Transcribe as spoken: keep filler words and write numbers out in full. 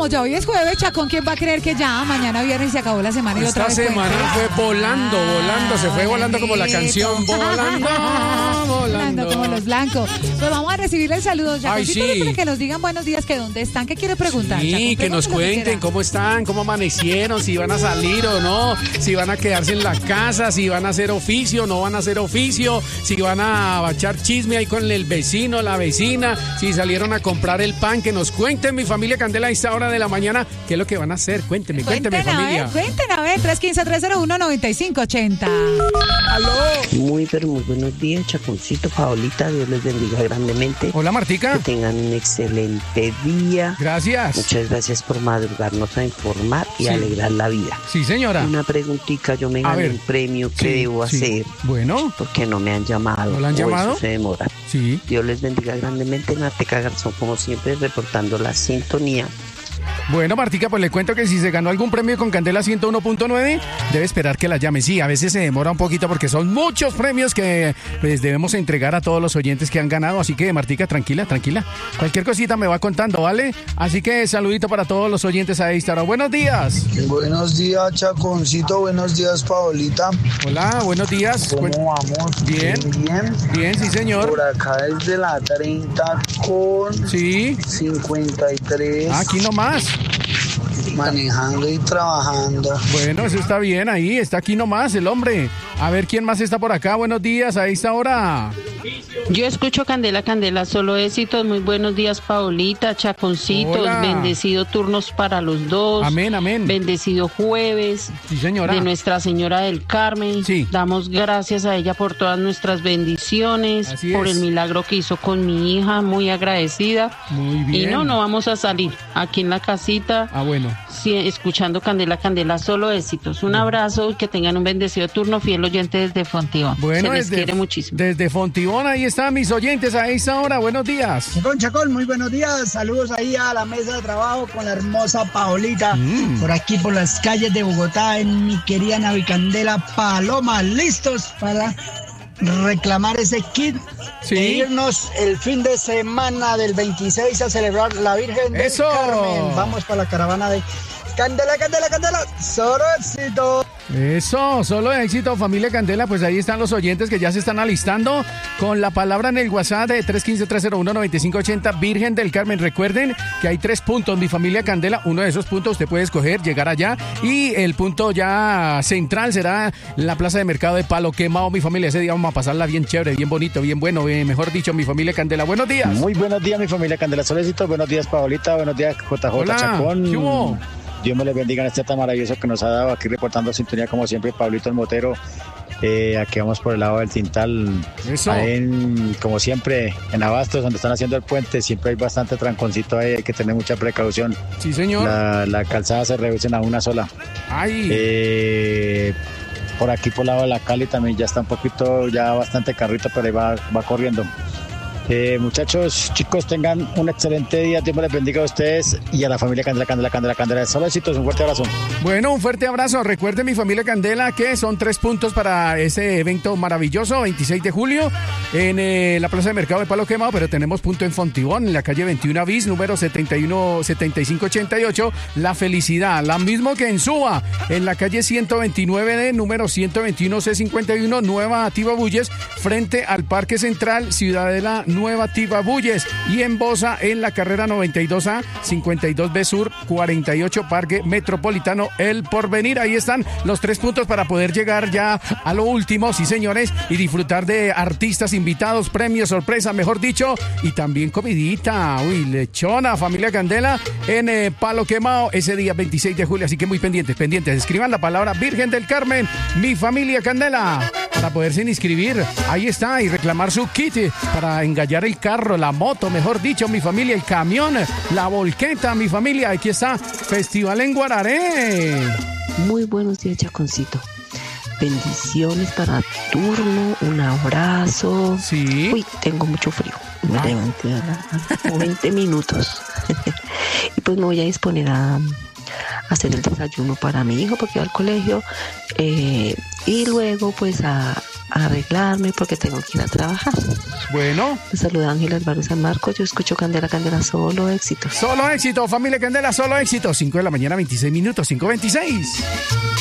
como ya hoy es jueves, Chacón, ¿quién va a creer que ya mañana viernes se acabó la semana y Esta otra vez semana cuenta? fue volando, volando, se fue volando como la Bonito. canción, volando, volando. Volando como los blancos. Pues vamos a recibirle el saludo, Chaconcito, Ay, sí. para que nos digan buenos días, que dónde están, qué quiere preguntar. Sí, Chacón, que nos pregúntele lo que cuenten quiera. cómo están, cómo amanecieron, si van a salir o no, si van a quedarse en la casa, si van a hacer oficio, no van a hacer oficio, si van a echar chisme ahí con el vecino, la vecina, si salieron a comprar el pan, que nos cuenten, mi familia Candela, a esta hora de la mañana, qué es lo que van a hacer. Cuénteme, cuénteme, Cuenten a familia. ver, cuenten a ver, tres uno cinco, tres cero uno, nueve cinco ocho cero. ¡Aló! Muy, pero muy buenos días, Chaconcito, Paolita, Dios les bendiga grandemente. Hola, Martica. Que tengan un excelente día. Gracias. Muchas gracias por madrugarnos a informar y Sí. alegrar la vida. Sí, señora. Una preguntita, yo me A gané ver. un premio, ¿qué Sí, debo sí. hacer? Bueno, Porque no me han llamado. ¿No la han o llamado? eso se demora. sí. Dios les bendiga grandemente, Marteca Garzón, como siempre, reportando la sintonía. Bueno, Martica, pues le cuento que si se ganó algún premio con Candela ciento uno punto nueve, debe esperar que la llame. Sí, a veces se demora un poquito porque son muchos premios que pues, debemos entregar a todos los oyentes que han ganado. Así que, Martica, tranquila, tranquila. Cualquier cosita me va contando, ¿vale? Así que saludito para todos los oyentes a esta hora. Buenos días. Buenos días, Chaconcito. Buenos días, Paolita. Hola, buenos días. ¿Cómo Cuen- vamos? Bien. Bien. Bien, sí, señor. Por acá desde la treinta con Sí. cincuenta y tres. Aquí nomás. Manejando y trabajando. Bueno, eso está bien ahí. Está aquí nomás el hombre. A ver quién más está por acá. Buenos días a esta hora. Yo escucho Candela, Candela, solo éxitos. Muy buenos días, Paolita, Chaconcitos. Hola. Bendecido turnos para los dos. Amén, amén. Bendecido jueves Sí, señora. de Nuestra Señora del Carmen. Sí. Damos gracias a ella por todas nuestras bendiciones, Así por es. el milagro que hizo con mi hija, muy agradecida. Muy bien. Y no, no vamos a salir aquí en la casita. Ah, bueno. Sí, escuchando Candela, Candela, solo éxitos. Un abrazo y que tengan un bendecido turno, fiel oyente desde Fontibón. Bueno, Se les desde, quiere muchísimo. desde Fontibón, ahí están mis oyentes a esta hora. Buenos días. Chacón, Chacón, muy buenos días. Saludos ahí a la mesa de trabajo con la hermosa Paolita. Mm. Por aquí, por las calles de Bogotá, en mi querida Navicandela Paloma. Listos para reclamar ese kit Sí. e irnos el fin de semana del veintiséis a celebrar la Virgen del ¡Eso! Carmen. Vamos para la caravana de Candela, Candela, Candela. Solo éxito. Eso, solo éxito, familia Candela. Pues ahí están los oyentes que ya se están alistando con la palabra en el WhatsApp de tres uno cinco, tres cero uno, nueve cinco ocho cero, Virgen del Carmen. Recuerden que hay tres puntos, mi familia Candela. Uno de esos puntos usted puede escoger, llegar allá. Y el punto ya central será la plaza de mercado de Palo Quemado, mi familia. Ese día vamos a pasarla bien chévere, bien bonito, bien bueno, bien, mejor dicho, mi familia Candela. Buenos días. Muy buenos días, mi familia Candela Solecito. Buenos días, Paolita. Buenos días, J J Hola, Chacón. ¿qué hubo? Dios me les bendiga en este tan maravilloso que nos ha dado aquí reportando sintonía como siempre, Pablito el Motero. Eh, aquí vamos por el lado del Tintal. Eso. Ahí en, como siempre, en Abastos, donde están haciendo el puente, siempre hay bastante tranconcito ahí, hay que tener mucha precaución. Sí, señor. La, la calzada se reducen a una sola. Ay. Eh, por aquí, por el lado de la Cali, también ya está un poquito, ya bastante carrito, pero ahí va, va corriendo. Eh, muchachos, chicos, tengan un excelente día. Dios me les bendiga a ustedes y a la familia Candela, Candela, Candela, Candela. Solo éxitos, un fuerte abrazo. Bueno, un fuerte abrazo. Recuerden, mi familia Candela, que son tres puntos para ese evento maravilloso, veintiséis de julio, en eh, la Plaza de Mercado de Palo Quemado, pero tenemos punto en Fontibón, en la calle veintiuno bis, número setenta y uno setenta y cinco ochenta y ocho, La Felicidad. La mismo que en Suba, en la calle ciento veintinueve D, número ciento veintiuno C cincuenta y uno, Nueva Tibabuyes, frente al Parque Central, Ciudadela Nueva Tibabuyes. Y en Bosa, en la carrera noventa y dos A, cincuenta y dos B Sur, cuarenta y ocho, Parque Metropolitano El Porvenir. Ahí están los tres puntos para poder llegar ya a lo último, sí señores, y disfrutar de artistas invitados, premios, sorpresa, mejor dicho, y también comidita, uy, lechona, familia Candela, en eh, Palo Quemado, ese día veintiséis de julio, así que muy pendientes, pendientes, escriban la palabra Virgen del Carmen, mi familia Candela, para poderse inscribir, ahí está, y reclamar su kit para engallar el carro, la moto, mejor dicho, mi familia, el camión, la volqueta, mi familia, aquí está, Festival en Guararé. Muy buenos días, Chaconcito. Bendiciones para turno, un abrazo. Sí. Uy, tengo mucho frío. Me Ah. levanté a como veinte minutos. Y pues me voy a disponer a, a hacer el desayuno para mi hijo porque va al colegio. Eh, y luego pues a, arreglarme porque tengo que ir a trabajar. Bueno. Me saluda Ángel Álvarez San Marcos. Yo escucho Candela, Candela, solo éxitos. Solo éxito, familia Candela, solo éxito. cinco de la mañana, veintiséis minutos, cinco veintiséis.